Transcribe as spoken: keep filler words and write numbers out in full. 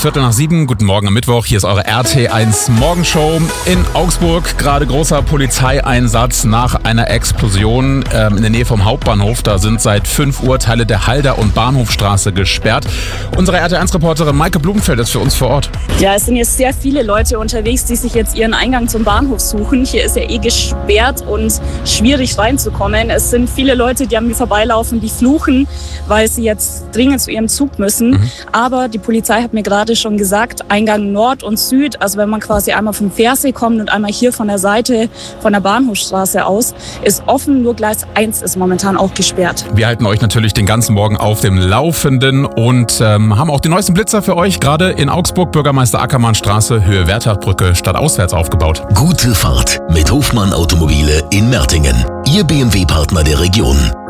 Viertel nach sieben, guten Morgen am Mittwoch, hier ist eure R T eins Morgenshow in Augsburg. Gerade großer Polizeieinsatz nach einer Explosion ähm, in der Nähe vom Hauptbahnhof. Da sind seit fünf Uhr Teile der Halder- und Bahnhofstraße gesperrt. Unsere R T eins Reporterin Maike Blumenfeld ist für uns vor Ort. Ja, es sind jetzt sehr viele Leute unterwegs, die sich jetzt ihren Eingang zum Bahnhof suchen. Hier ist ja eh gesperrt und schwierig reinzukommen. Es sind viele Leute, die an mir vorbeilaufen, die fluchen, weil sie jetzt dringend zu ihrem Zug müssen. Mhm. Aber die Polizei hat mir gerade schon gesagt, Eingang Nord und Süd, also wenn man quasi einmal vom Fährsee kommt und einmal hier von der Seite von der Bahnhofstraße aus, ist offen, nur Gleis eins ist momentan auch gesperrt. Wir halten euch natürlich den ganzen Morgen auf dem Laufenden und ähm, haben auch die neuesten Blitzer für euch, gerade in Augsburg, Bürgermeister Ackermannstraße, Höhe Wertachbrücke, stadtauswärts aufgebaut. Gute Fahrt mit Hofmann Automobile in Mertingen. Ihr B M W-Partner der Region.